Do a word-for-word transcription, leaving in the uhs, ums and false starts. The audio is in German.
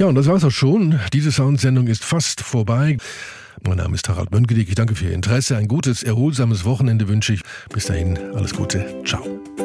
Ja, und das war's auch schon. Diese Soundsendung ist fast vorbei. Mein Name ist Harald Mönkedik. Ich danke für Ihr Interesse. Ein gutes, erholsames Wochenende wünsche ich. Bis dahin, alles Gute. Ciao.